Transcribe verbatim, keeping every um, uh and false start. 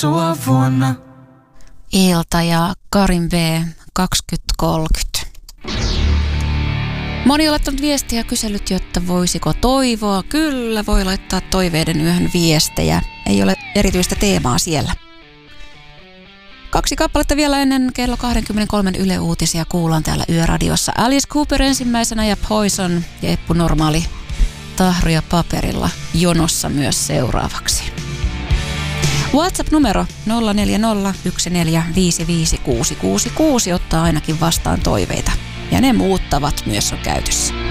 Tuo vuonna. Ilta ja Karin B kaksikymmentä kolmekymmentä. Moni on laittanut viestiä ja kysellyt, jotta voisiko toivoa. Kyllä, voi laittaa toiveiden yöhön viestejä. Ei ole erityistä teemaa siellä. Kaksi kappaletta vielä ennen kello kaksikymmentäkolme Yle Uutisia kuullaan täällä Yöradiossa. Alice Cooper ensimmäisenä ja Poison ja Eppu Normaali tahroja paperilla jonossa myös seuraavaksi. WhatsApp-numero nolla neljä nolla yksi neljä viisi viisi kuusi kuusi kuusi ottaa ainakin vastaan toiveita. Ja ne muuttavat myös on käytössä.